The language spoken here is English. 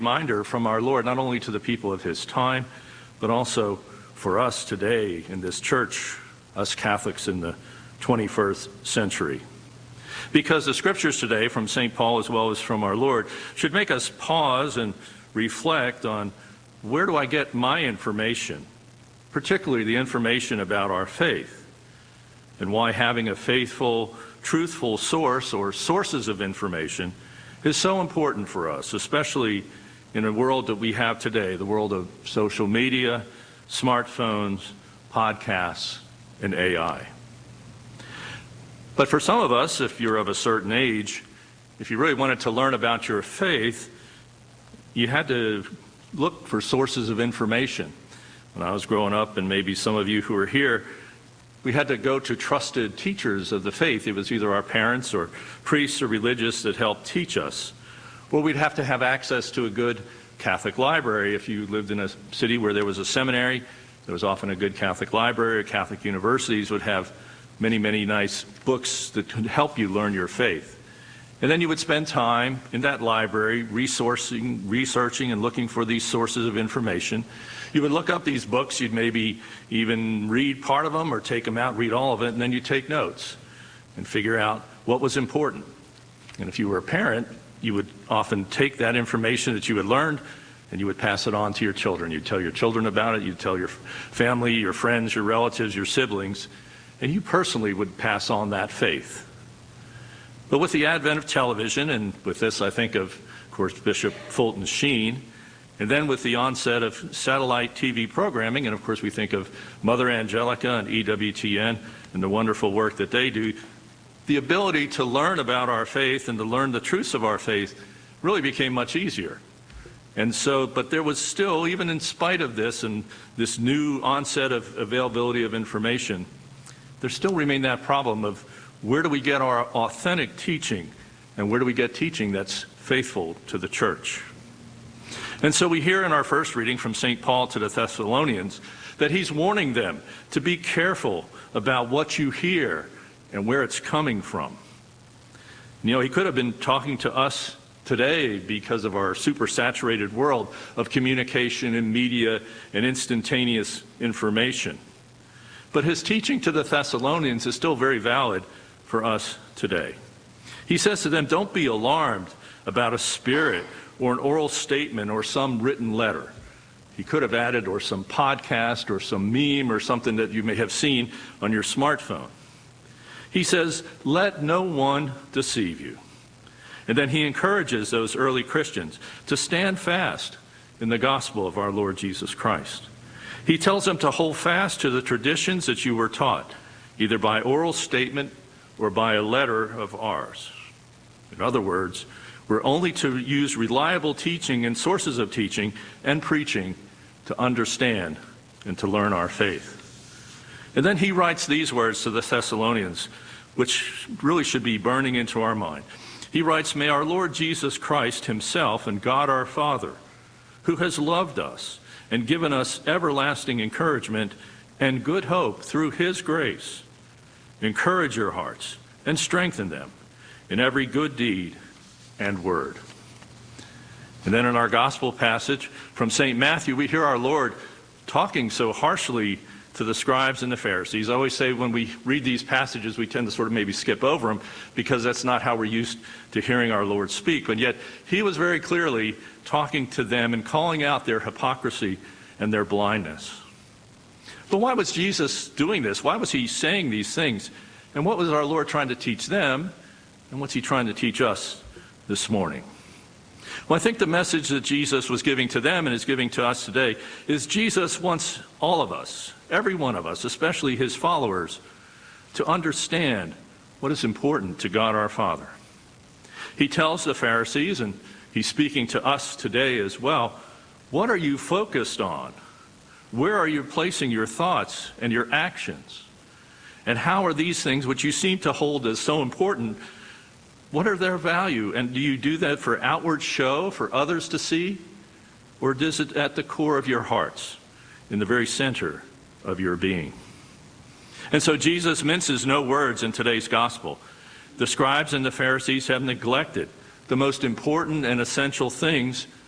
Reminder from our Lord, not only to the people of his time, but also for us today in this church, us Catholics in the 21st century. Because the scriptures today from St. Paul as well as from our Lord should make us pause and reflect on, where do I get my information, particularly the information about our faith, and why having a faithful, truthful source or sources of information is so important for us, especially in a world that we have today, the world of social media, smartphones, podcasts, and AI. But for some of us, if you're of a certain age, if you really wanted to learn about your faith, you had to look for sources of information. When I was growing up, and maybe some of you who are here, we had to go to trusted teachers of the faith. It was either our parents or priests or religious that helped teach us. Or we'd have to have access to a good Catholic library. If you lived in a city where there was a seminary, there was often a good Catholic library. Catholic universities would have many, many nice books that could help you learn your faith. And then you would spend time in that library researching and looking for these sources of information. You would look up these books, you'd maybe even read part of them or take them out, read all of it, and then you'd take notes and figure out what was important. And if you were a parent, you would often take that information that you had learned and you would pass it on to your children. You'd tell your children about it, you'd tell your family, your friends, your relatives, your siblings, and you personally would pass on that faith. But with the advent of television, and with this I think of course, Bishop Fulton Sheen, and then with the onset of satellite TV programming, and of course we think of Mother Angelica and EWTN and the wonderful work that they do, the ability to learn about our faith and to learn the truths of our faith really became much easier. And so, but there was still, even in spite of this and this new onset of availability of information, there still remained that problem of, where do we get our authentic teaching, and where do we get teaching that's faithful to the church? And so we hear in our first reading from St. Paul to the Thessalonians that he's warning them to be careful about what you hear and where it's coming from. You know, he could have been talking to us today because of our super-saturated world of communication and media and instantaneous information. But his teaching to the Thessalonians is still very valid for us today. He says to them, don't be alarmed about a spirit or an oral statement or some written letter. He could have added, or some podcast or some meme or something that you may have seen on your smartphone. He says, let no one deceive you. And then he encourages those early Christians to stand fast in the gospel of our Lord Jesus Christ. He tells them to hold fast to the traditions that you were taught, either by oral statement or by a letter of ours. In other words, we're only to use reliable teaching and sources of teaching and preaching to understand and to learn our faith. And then he writes these words to the Thessalonians, which really should be burning into our mind. He writes, may our Lord Jesus Christ himself and God our Father, who has loved us and given us everlasting encouragement and good hope through his grace, encourage your hearts and strengthen them in every good deed and word. And then in our gospel passage from St. Matthew, we hear our Lord talking so harshly to the scribes and the Pharisees. I always say when we read these passages, we tend to sort of maybe skip over them because that's not how we're used to hearing our Lord speak. But yet he was very clearly talking to them and calling out their hypocrisy and their blindness. But why was Jesus doing this? Why was he saying these things? And what was our Lord trying to teach them? And what's he trying to teach us this morning? Well, I think the message that Jesus was giving to them and is giving to us today is Jesus wants all of us, every one of us, especially his followers, to understand what is important to God our Father. He tells the Pharisees, and he's speaking to us today as well, what are you focused on? Where are you placing your thoughts and your actions? And how are these things, which you seem to hold as so important, what are their value? And do you do that for outward show, for others to see? Or is it at the core of your hearts, in the very center of your being? And so Jesus minces no words in today's gospel. The scribes and the Pharisees have neglected the most important and essential things